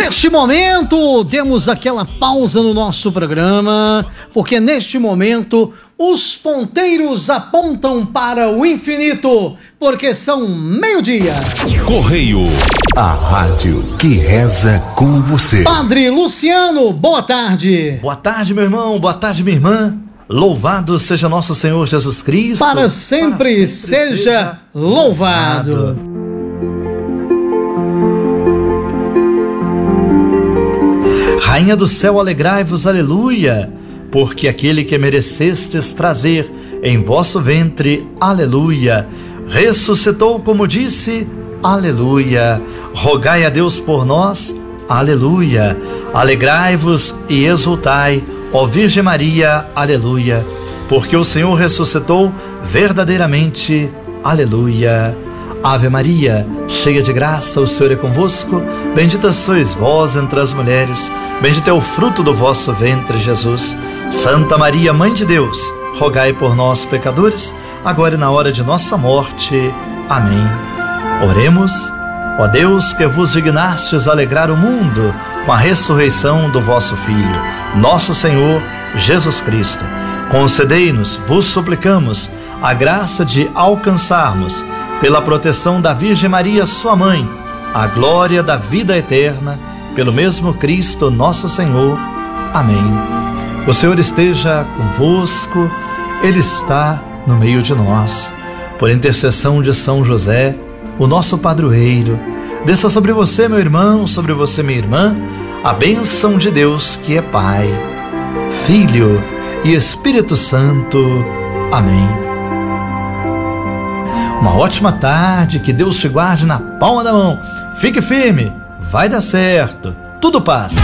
Neste momento, temos aquela pausa no nosso programa, porque neste momento os ponteiros apontam para o infinito, porque são meio-dia. Correio, a rádio que reza com você. Padre Luciano, boa tarde. Boa tarde, meu irmão, boa tarde, minha irmã. Louvado seja nosso Senhor Jesus Cristo. Para sempre seja louvado. Rainha do céu, alegrai-vos, aleluia, porque aquele que merecestes trazer em vosso ventre, aleluia, ressuscitou como disse, aleluia. Rogai a Deus por nós, aleluia. Alegrai-vos e exultai, ó Virgem Maria, aleluia, porque o Senhor ressuscitou verdadeiramente, aleluia. Ave Maria, cheia de graça, o Senhor é convosco, bendita sois vós entre as mulheres, bendito é o fruto do vosso ventre, Jesus. Santa Maria, Mãe de Deus, rogai por nós, pecadores, agora e na hora de nossa morte. Amém. Oremos. Ó Deus, que vos dignastes alegrar o mundo com a ressurreição do vosso Filho, nosso Senhor Jesus Cristo, concedei-nos, vos suplicamos, a graça de alcançarmos, pela proteção da Virgem Maria, sua mãe, a glória da vida eterna, pelo mesmo Cristo nosso Senhor. Amém. O Senhor esteja convosco, Ele está no meio de nós. Por intercessão de São José, o nosso padroeiro, desça sobre você, meu irmão, sobre você, minha irmã, a bênção de Deus, que é Pai, Filho e Espírito Santo. Amém. Uma ótima tarde, que Deus te guarde na palma da mão. Fique firme, vai dar certo, tudo passa.